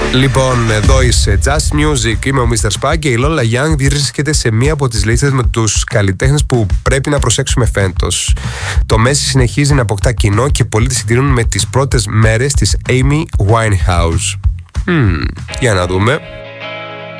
Λοιπόν, εδώ είσαι Just Music, είμαι ο Mr. Spag και η Lola Young βρίσκεται σε μία από τις λίστες με τους καλλιτέχνες που πρέπει να προσέξουμε φέτος. Το Messi συνεχίζει να αποκτά κοινό και πολλοί τη συντηρούν με τις πρώτες μέρες της Amy Winehouse. Για να δούμε.